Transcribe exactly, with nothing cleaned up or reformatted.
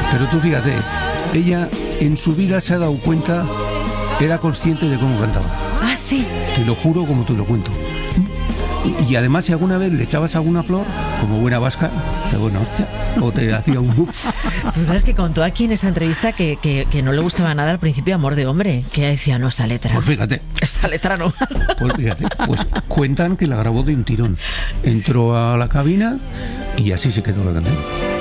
Pero tú fíjate, ella en su vida se ha dado cuenta, era consciente de cómo cantaba. Ah, sí. Te lo juro como te lo cuento. Y, y además, si alguna vez le echabas alguna flor, como buena vasca, te buena hostia, o te hacía un bux. Tú sabes que contó aquí en esta entrevista que, que, que no le gustaba nada al principio Amor de Hombre, que ella decía, no, esa letra. Pues fíjate. Esa letra no. Pues fíjate, pues cuentan que la grabó de un tirón. Entró a la cabina y así se quedó la canción.